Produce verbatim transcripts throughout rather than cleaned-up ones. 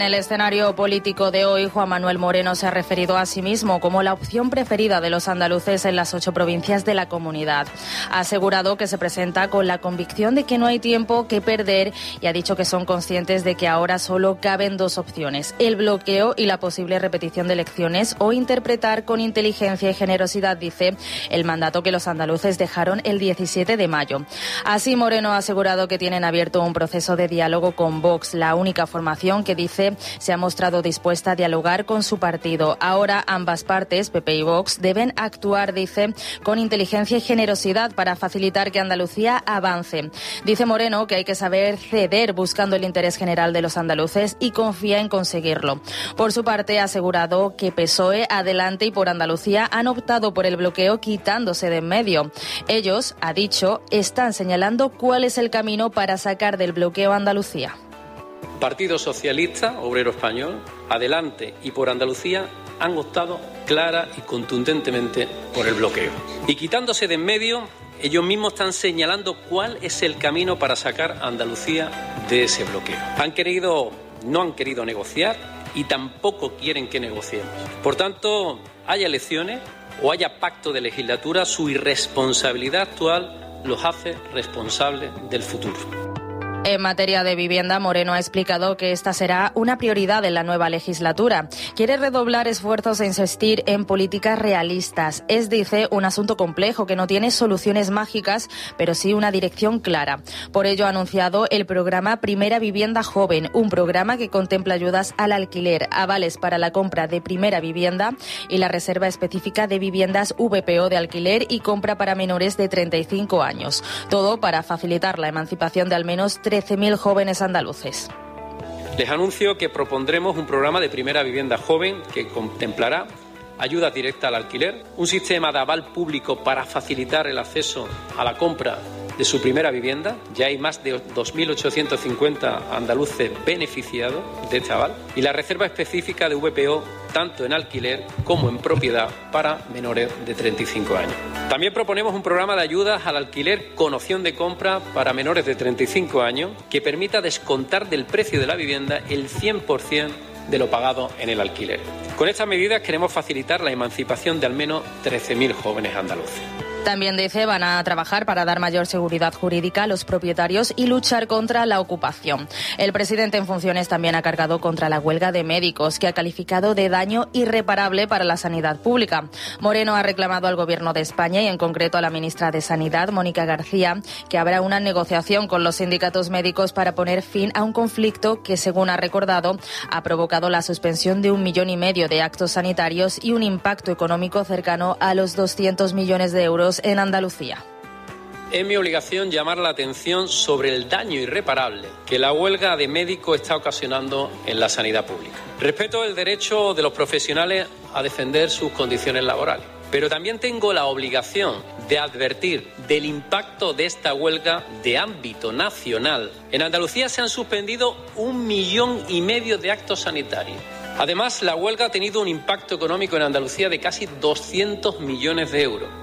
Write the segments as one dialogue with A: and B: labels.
A: En el escenario político de hoy, Juan Manuel Moreno se ha referido a sí mismo como la opción preferida de los andaluces en las ocho provincias de la comunidad. Ha asegurado que se presenta con la convicción de que no hay tiempo que perder y ha dicho que son conscientes de que ahora solo caben dos opciones: el bloqueo y la posible repetición de elecciones, o interpretar con inteligencia y generosidad, dice, el mandato que los andaluces dejaron el diecisiete de mayo. Así, Moreno ha asegurado que tienen abierto un proceso de diálogo con Vox, la única formación que dice se ha mostrado dispuesta a dialogar con su partido. Ahora ambas partes, P P y Vox, deben actuar, dice, con inteligencia y generosidad para facilitar que Andalucía avance. Dice Moreno que hay que saber ceder buscando el interés general de los andaluces y confía en conseguirlo. Por su parte, ha asegurado que P S O E, Adelante y Por Andalucía han optado por el bloqueo quitándose de en medio. Ellos, ha dicho, están señalando cuál es el camino para sacar del bloqueo a Andalucía.
B: Partido Socialista Obrero Español, Adelante y Por Andalucía han optado clara y contundentemente por el bloqueo. Y quitándose de en medio, ellos mismos están señalando cuál es el camino para sacar a Andalucía de ese bloqueo. Han querido, no han querido negociar y tampoco quieren que negociemos. Por tanto, haya elecciones o haya pacto de legislatura, su irresponsabilidad actual los hace responsables del futuro.
A: En materia de vivienda, Moreno ha explicado que esta será una prioridad en la nueva legislatura. Quiere redoblar esfuerzos e insistir en políticas realistas. Es, dice, un asunto complejo que no tiene soluciones mágicas, pero sí una dirección clara. Por ello ha anunciado el programa Primera Vivienda Joven, un programa que contempla ayudas al alquiler, avales para la compra de primera vivienda y la reserva específica de viviendas V P O de alquiler y compra para menores de treinta y cinco años. Todo para facilitar la emancipación de al menos trece mil jóvenes andaluces.
B: Les anuncio que propondremos un programa de primera vivienda joven que contemplará ayudas directas al alquiler, un sistema de aval público para facilitar el acceso a la compra de su primera vivienda. Ya hay más de dos mil ochocientos cincuenta andaluces beneficiados de este aval, y la reserva específica de V P O tanto en alquiler como en propiedad para menores de treinta y cinco años. También proponemos un programa de ayudas al alquiler con opción de compra para menores de treinta y cinco años que permita descontar del precio de la vivienda el cien por ciento de lo pagado en el alquiler. Con estas medidas queremos facilitar la emancipación de al menos trece mil jóvenes andaluces.
A: También, dice, van a trabajar para dar mayor seguridad jurídica a los propietarios y luchar contra la ocupación. El presidente en funciones también ha cargado contra la huelga de médicos, que ha calificado de daño irreparable para la sanidad pública. Moreno ha reclamado al Gobierno de España y en concreto a la ministra de Sanidad, Mónica García, que habrá una negociación con los sindicatos médicos para poner fin a un conflicto que, según ha recordado, ha provocado la suspensión de un millón y medio de actos sanitarios y un impacto económico cercano a los doscientos millones de euros en Andalucía.
B: Es mi obligación llamar la atención sobre el daño irreparable que la huelga de médicos está ocasionando en la sanidad pública. Respeto el derecho de los profesionales a defender sus condiciones laborales, pero también tengo la obligación de advertir del impacto de esta huelga de ámbito nacional. En Andalucía se han suspendido un millón y medio de actos sanitarios. Además, la huelga ha tenido un impacto económico en Andalucía de casi doscientos millones de euros.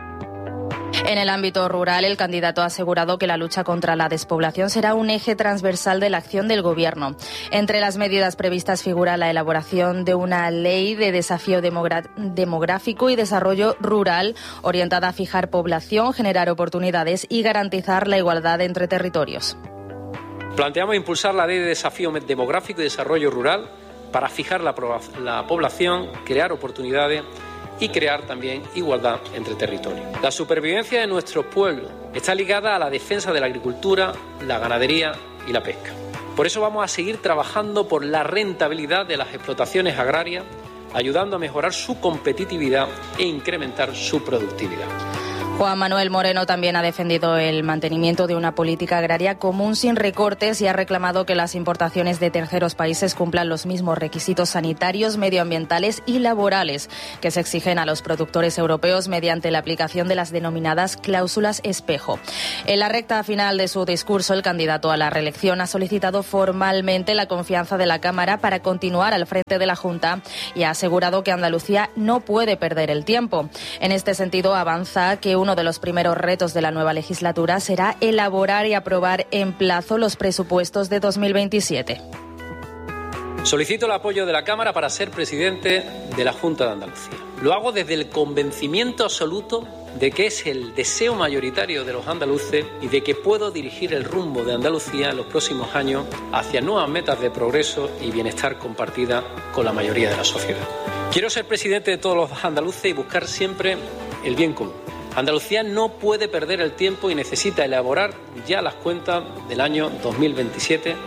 A: En el ámbito rural, el candidato ha asegurado que la lucha contra la despoblación será un eje transversal de la acción del Gobierno. Entre las medidas previstas figura la elaboración de una ley de desafío demogra- demográfico y desarrollo rural orientada a fijar población, generar oportunidades y garantizar la igualdad entre territorios.
B: Planteamos impulsar la ley de desafío demográfico y desarrollo rural para fijar la, la población, crear oportunidades y crear también igualdad entre territorios. La supervivencia de nuestros pueblos está ligada a la defensa de la agricultura, la ganadería y la pesca. Por eso vamos a seguir trabajando por la rentabilidad de las explotaciones agrarias, ayudando a mejorar su competitividad e incrementar su productividad.
A: Juan Manuel Moreno también ha defendido el mantenimiento de una política agraria común sin recortes y ha reclamado que las importaciones de terceros países cumplan los mismos requisitos sanitarios, medioambientales y laborales que se exigen a los productores europeos mediante la aplicación de las denominadas cláusulas espejo. En la recta final de su discurso, el candidato a la reelección ha solicitado formalmente la confianza de la Cámara para continuar al frente de la Junta y ha asegurado que Andalucía no puede perder el tiempo. En este sentido, avanza que un Uno de los primeros retos de la nueva legislatura será elaborar y aprobar en plazo los presupuestos de dos mil veintisiete.
B: Solicito el apoyo de la Cámara para ser presidente de la Junta de Andalucía. Lo hago desde el convencimiento absoluto de que es el deseo mayoritario de los andaluces y de que puedo dirigir el rumbo de Andalucía en los próximos años hacia nuevas metas de progreso y bienestar compartida con la mayoría de la sociedad. Quiero ser presidente de todos los andaluces y buscar siempre el bien común. Andalucía no puede perder el tiempo y necesita elaborar ya las cuentas del año dos mil veintisiete.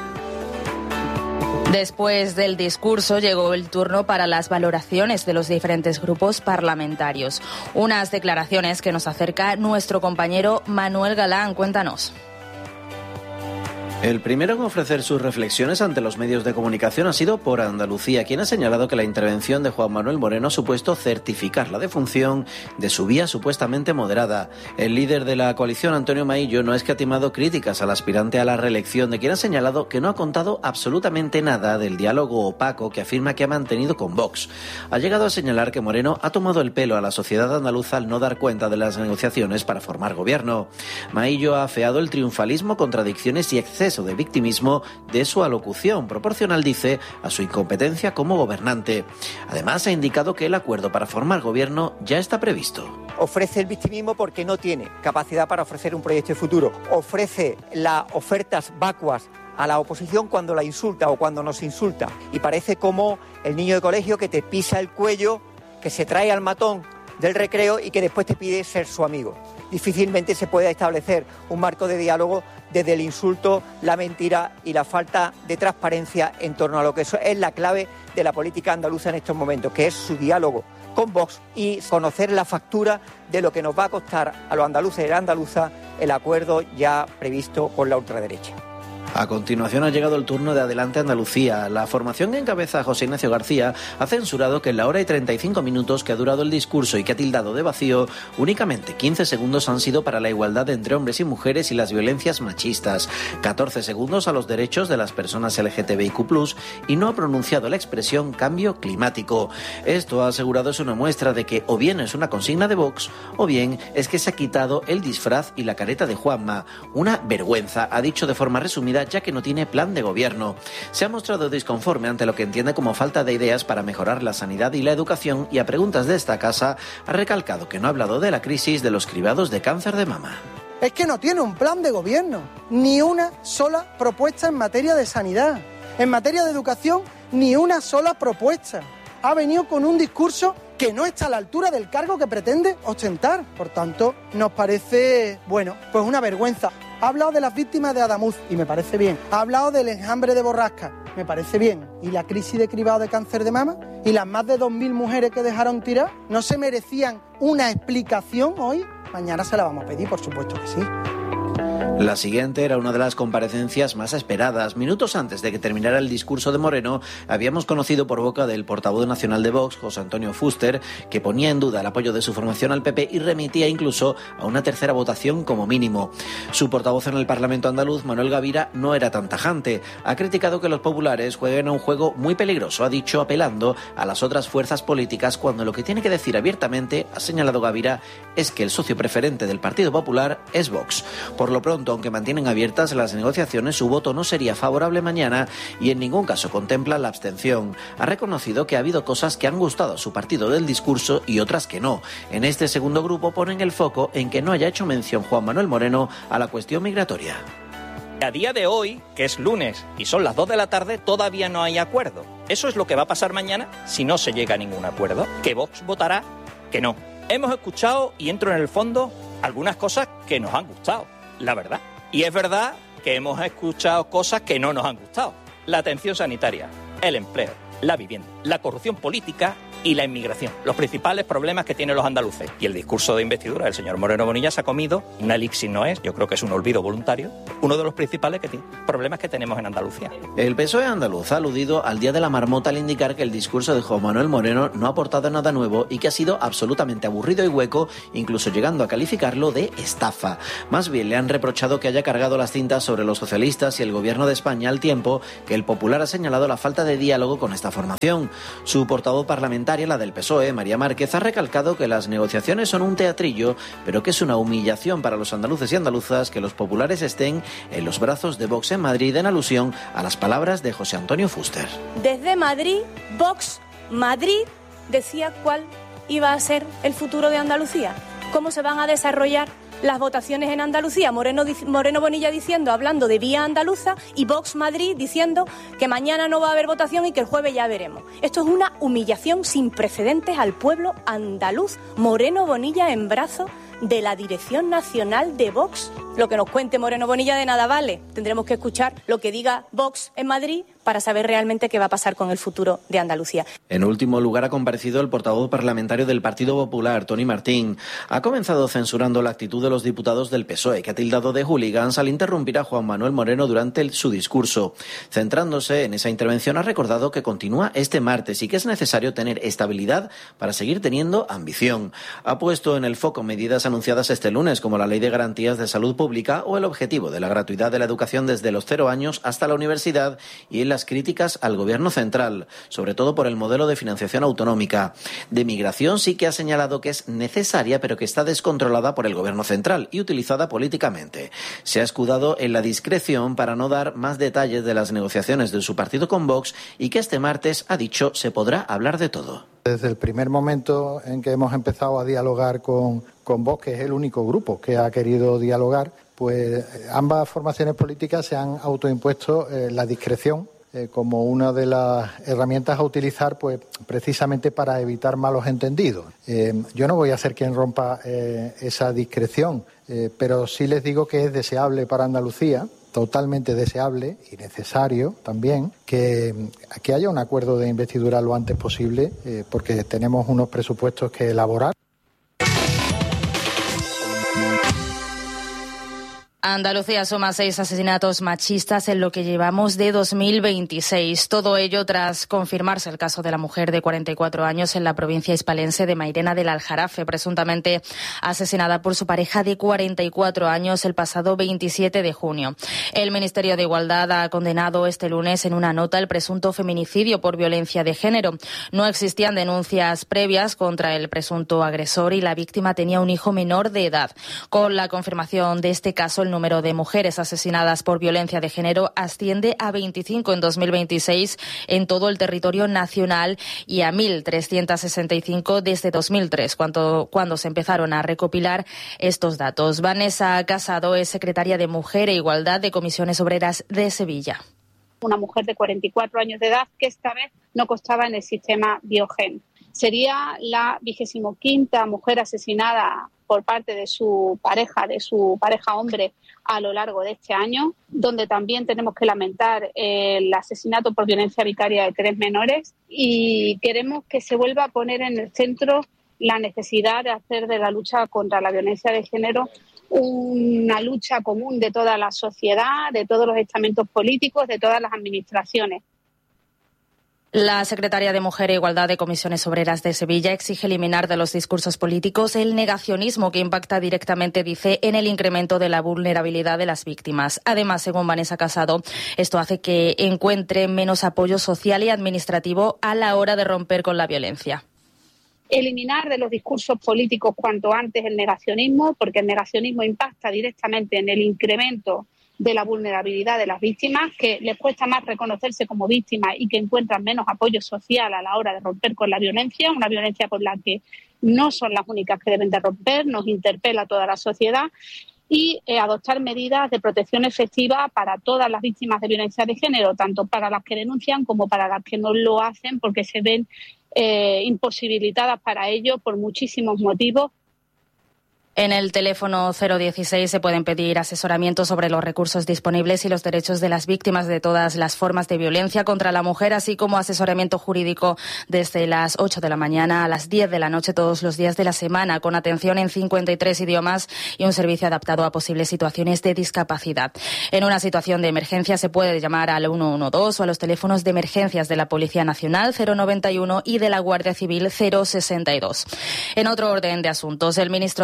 A: Después del discurso llegó el turno para las valoraciones de los diferentes grupos parlamentarios. Unas declaraciones que nos acerca nuestro compañero Manuel Galán. Cuéntanos.
C: El primero en ofrecer sus reflexiones ante los medios de comunicación ha sido Por Andalucía, quien ha señalado que la intervención de Juan Manuel Moreno ha supuesto certificar la defunción de su vía supuestamente moderada. El líder de la coalición, Antonio Maillo, no ha escatimado críticas al aspirante a la reelección, de quien ha señalado que no ha contado absolutamente nada del diálogo opaco que afirma que ha mantenido con Vox. Ha llegado a señalar que Moreno ha tomado el pelo a la sociedad andaluza al no dar cuenta de las negociaciones para formar gobierno. Maillo ha afeado el triunfalismo, contradicciones y excesos de victimismo de su alocución, proporcional, dice, a su incompetencia como gobernante. Además, ha indicado que el acuerdo para formar gobierno ya está previsto.
D: Ofrece el victimismo porque no tiene capacidad para ofrecer un proyecto de futuro. Ofrece las ofertas vacuas a la oposición cuando la insulta o cuando nos insulta. Y parece como el niño de colegio que te pisa el cuello, que se trae al matón del recreo y que después te pide ser su amigo. Difícilmente se puede establecer un marco de diálogo desde el insulto, la mentira y la falta de transparencia en torno a lo que eso es la clave de la política andaluza en estos momentos, que es su diálogo con Vox y conocer la factura de lo que nos va a costar a los andaluces y a la andaluza el acuerdo ya previsto con la ultraderecha.
C: A continuación ha llegado el turno de Adelante Andalucía. La formación que encabeza José Ignacio García ha censurado que en la hora y treinta y cinco minutos que ha durado el discurso y que ha tildado de vacío, únicamente quince segundos han sido para la igualdad entre hombres y mujeres y las violencias machistas, catorce segundos a los derechos de las personas L G T B I Q plus, y no ha pronunciado la expresión cambio climático. Esto, ha asegurado, es una muestra de que o bien es una consigna de Vox o bien es que se ha quitado el disfraz y la careta de Juanma. Una vergüenza, ha dicho de forma resumida, ya que no tiene plan de gobierno. Se ha mostrado disconforme ante lo que entiende como falta de ideas para mejorar la sanidad y la educación, y a preguntas de esta casa ha recalcado que no ha hablado de la crisis de los cribados de cáncer de mama.
E: Es que no tiene un plan de gobierno, ni una sola propuesta en materia de sanidad. En materia de educación, ni una sola propuesta. Ha venido con un discurso que no está a la altura del cargo que pretende ostentar. Por tanto, nos parece, bueno, pues una vergüenza. Ha hablado de las víctimas de Adamuz y me parece bien. Ha hablado del enjambre de Borrasca, me parece bien. ¿Y la crisis de cribado de cáncer de mama? ¿Y las más de dos mil mujeres que dejaron tirar? ¿No se merecían una explicación hoy? Mañana se la vamos a pedir, por supuesto que sí.
C: La siguiente era una de las comparecencias más esperadas. Minutos antes de que terminara el discurso de Moreno, habíamos conocido por boca del portavoz nacional de Vox, José Antonio Fuster, que ponía en duda el apoyo de su formación al P P y remitía incluso a una tercera votación como mínimo. Su portavoz en el Parlamento andaluz, Manuel Gavira, no era tan tajante. Ha criticado que los populares jueguen a un juego muy peligroso, ha dicho, apelando a las otras fuerzas políticas, cuando lo que tiene que decir abiertamente, ha señalado Gavira, es que el socio preferente del Partido Popular es Vox. Por lo pronto, aunque mantienen abiertas las negociaciones, su voto no sería favorable mañana y en ningún caso contempla la abstención. Ha reconocido que ha habido cosas que han gustado a su partido del discurso y otras que no. En este segundo grupo ponen el foco en que no haya hecho mención Juan Manuel Moreno a la cuestión migratoria.
F: A día de hoy, que es lunes y son las dos de la tarde, todavía no hay acuerdo. Eso es lo que va a pasar mañana si no se llega a ningún acuerdo. Que Vox votará que no. Hemos escuchado, y entro en el fondo, algunas cosas que nos han gustado, la verdad. Y es verdad que hemos escuchado cosas que no nos han gustado. La atención sanitaria, el empleo, la vivienda, la corrupción política y la inmigración. Los principales problemas que tienen los andaluces. Y el discurso de investidura del señor Moreno Bonilla se ha comido, una elipsis no es, yo creo que es un olvido voluntario, uno de los principales que tiene, problemas que tenemos en Andalucía.
C: El P S O E andaluz ha aludido al Día de la Marmota al indicar que el discurso de Juan Manuel Moreno no ha aportado nada nuevo y que ha sido absolutamente aburrido y hueco, incluso llegando a calificarlo de estafa. Más bien le han reprochado que haya cargado las cintas sobre los socialistas y el gobierno de España, al tiempo que el Popular ha señalado la falta de diálogo con esta formación. Su portavoz parlamentario parlamentaria, la del P S O E, María Márquez, ha recalcado que las negociaciones son un teatrillo, pero que es una humillación para los andaluces y andaluzas que los populares estén en los brazos de Vox en Madrid, en alusión a las palabras de José Antonio Fuster.
G: Desde Madrid, Vox Madrid decía cuál iba a ser el futuro de Andalucía, cómo se van a desarrollar las votaciones en Andalucía. Moreno, Moreno Bonilla diciendo, hablando de vía andaluza, y Vox Madrid diciendo que mañana no va a haber votación y que el jueves ya veremos. Esto es una humillación sin precedentes al pueblo andaluz. Moreno Bonilla en brazos de la Dirección Nacional de Vox. Lo que nos cuente Moreno Bonilla de nada vale. Tendremos que escuchar lo que diga Vox en Madrid para saber realmente qué va a pasar con el futuro de Andalucía.
C: En último lugar ha comparecido el portavoz parlamentario del Partido Popular, Toni Martín. Ha comenzado censurando la actitud de los diputados del P S O E, que ha tildado de hooligans al interrumpir a Juan Manuel Moreno durante el, su discurso. Centrándose en esa intervención, ha recordado que continúa este martes y que es necesario tener estabilidad para seguir teniendo ambición. Ha puesto en el foco medidas anunciadas este lunes, como la Ley de Garantías de Salud Pública o el objetivo de la gratuidad de la educación desde los cero años hasta la universidad, y en las críticas al Gobierno central, sobre todo por el modelo de financiación autonómica. De migración sí que ha señalado que es necesaria, pero que está descontrolada por el Gobierno central y utilizada políticamente. Se ha escudado en la discreción para no dar más detalles de las negociaciones de su partido con Vox, y que este martes, ha dicho, se podrá hablar de todo.
H: Desde el primer momento en que hemos empezado a dialogar con, con Vox, que es el único grupo que ha querido dialogar, pues ambas formaciones políticas se han autoimpuesto eh, la discreción eh, como una de las herramientas a utilizar, pues precisamente para evitar malos entendidos. Eh, yo no voy a ser quien rompa eh, esa discreción, eh, pero sí les digo que es deseable para Andalucía, totalmente deseable y necesario también que, que haya un acuerdo de investidura lo antes posible, eh, porque tenemos unos presupuestos que elaborar.
A: Andalucía suma seis asesinatos machistas en lo que llevamos de dos mil veintiséis. Todo ello tras confirmarse el caso de la mujer de cuarenta y cuatro años en la provincia hispalense de Mairena del Aljarafe, presuntamente asesinada por su pareja de cuarenta y cuatro años el pasado veintisiete de junio. El Ministerio de Igualdad ha condenado este lunes en una nota el presunto feminicidio por violencia de género. No existían denuncias previas contra el presunto agresor y la víctima tenía un hijo menor de edad. Con la confirmación de este caso, el número de mujeres asesinadas por violencia de género asciende a veinticinco en dos mil veintiséis en todo el territorio nacional y a mil trescientos sesenta y cinco desde dos mil tres, cuando, cuando se empezaron a recopilar estos datos. Vanessa Casado es secretaria de Mujer e Igualdad de Comisiones Obreras de Sevilla.
I: Una mujer de cuarenta y cuatro años de edad que esta vez no constaba en el sistema Biogen. Sería la vigésimo quinta mujer asesinada por parte de su pareja, de su pareja hombre, a lo largo de este año, donde también tenemos que lamentar el asesinato por violencia vicaria de tres menores, y queremos que se vuelva a poner en el centro la necesidad de hacer de la lucha contra la violencia de género una lucha común de toda la sociedad, de todos los estamentos políticos, de todas las administraciones.
A: La secretaria de Mujer e Igualdad de Comisiones Obreras de Sevilla exige eliminar de los discursos políticos el negacionismo que impacta directamente, dice, en el incremento de la vulnerabilidad de las víctimas. Además, según Vanessa Casado, esto hace que encuentre menos apoyo social y administrativo a la hora de romper con la violencia.
I: Eliminar de los discursos políticos cuanto antes el negacionismo, porque el negacionismo impacta directamente en el incremento de la vulnerabilidad de las víctimas, que les cuesta más reconocerse como víctimas y que encuentran menos apoyo social a la hora de romper con la violencia, una violencia con la que no son las únicas que deben de romper, nos interpela a toda la sociedad, y eh, adoptar medidas de protección efectiva para todas las víctimas de violencia de género, tanto para las que denuncian como para las que no lo hacen porque se ven eh, imposibilitadas para ello por muchísimos motivos.
A: En el teléfono cero dieciséis se pueden pedir asesoramiento sobre los recursos disponibles y los derechos de las víctimas de todas las formas de violencia contra la mujer, así como asesoramiento jurídico desde las ocho de la mañana a las diez de la noche todos los días de la semana, con atención en cincuenta y tres idiomas y un servicio adaptado a posibles situaciones de discapacidad. En una situación de emergencia se puede llamar al ciento doce o a los teléfonos de emergencias de la Policía Nacional cero noventa y uno y de la Guardia Civil cero sesenta y dos. En otro orden de asuntos, el ministro de Exteriores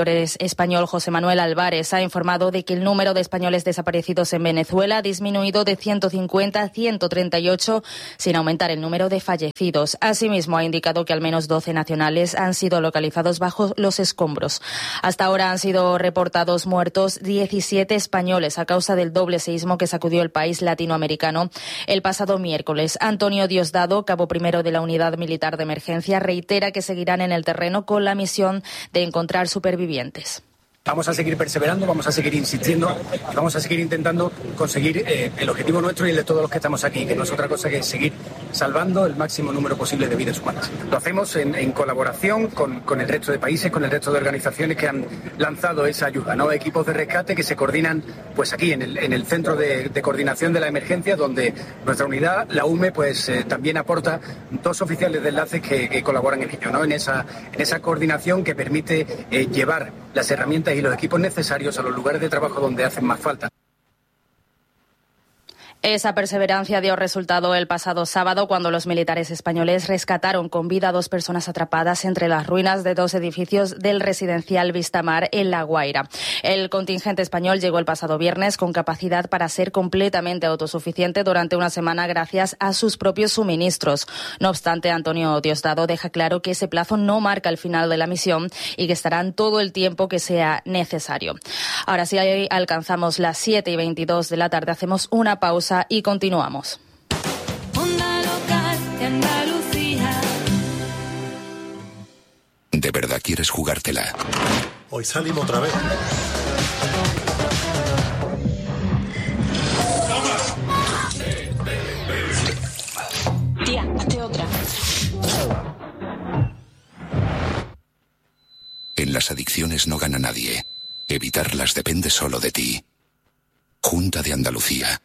A: Exteriores español, José Manuel Álvarez, ha informado de que el número de españoles desaparecidos en Venezuela ha disminuido de ciento cincuenta a ciento treinta y ocho, sin aumentar el número de fallecidos. Asimismo, ha indicado que al menos doce nacionales han sido localizados bajo los escombros. Hasta ahora han sido reportados muertos diecisiete españoles a causa del doble seísmo que sacudió el país latinoamericano el pasado miércoles. Antonio Diosdado, cabo primero de la Unidad Militar de Emergencia, reitera que seguirán en el terreno con la misión de encontrar supervivientes.
J: Vamos a seguir perseverando, vamos a seguir insistiendo, vamos a seguir intentando conseguir eh, el objetivo nuestro y el de todos los que estamos aquí, que no es otra cosa que seguir salvando el máximo número posible de vidas humanas. Lo hacemos en, en colaboración con, con el resto de países, con el resto de organizaciones que han lanzado esa ayuda, ¿no? Equipos de rescate que se coordinan pues aquí en el, en el Centro de, de Coordinación de la Emergencia, donde nuestra unidad, la U M E, pues eh, también aporta dos oficiales de enlaces que, que colaboran en ello, ¿no? En esa, en esa coordinación que permite eh, llevar las herramientas y los equipos necesarios a los lugares de trabajo donde hacen más falta.
A: Esa perseverancia dio resultado el pasado sábado cuando los militares españoles rescataron con vida a dos personas atrapadas entre las ruinas de dos edificios del residencial Vistamar en La Guaira. El contingente español llegó el pasado viernes con capacidad para ser completamente autosuficiente durante una semana gracias a sus propios suministros. No obstante, Antonio Diosdado deja claro que ese plazo no marca el final de la misión y que estarán todo el tiempo que sea necesario. Ahora sí, alcanzamos las siete y veintidós de la tarde, hacemos una pausa y continuamos.
K: Onda local de Andalucía.
L: ¿De verdad quieres jugártela?
M: Hoy salimos otra vez.
K: Tía, hazte otra.
L: En las adicciones no gana nadie. Evitarlas depende solo de ti. Junta de Andalucía.